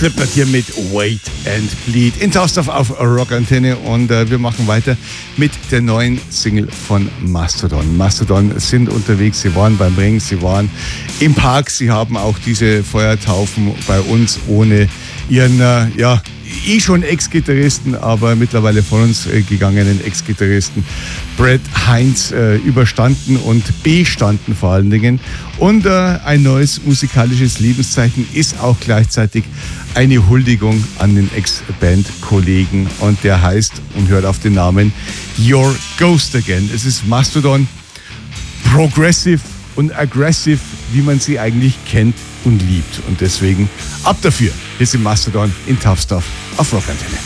Slipknot hier mit Wait and Bleed in Tough auf Rockantenne und wir machen weiter mit der neuen Single von Mastodon. Mastodon sind unterwegs, sie waren beim Ring, sie waren im Park, sie haben auch diese Feuertaufen bei uns ohne ihren, schon Ex-Gitarristen, aber mittlerweile von uns gegangenen Ex-Gitarristen Brad Hines überstanden und bestanden vor allen Dingen. Und ein neues musikalisches Lebenszeichen ist auch gleichzeitig eine Huldigung an den Ex-Band-Kollegen und der heißt und hört auf den Namen Your Ghost Again. Es ist Mastodon, progressive und aggressive, wie man sie eigentlich kennt und liebt. Und deswegen ab dafür. Hier sind Mastodon in Tough Stuff auf Rockantenne.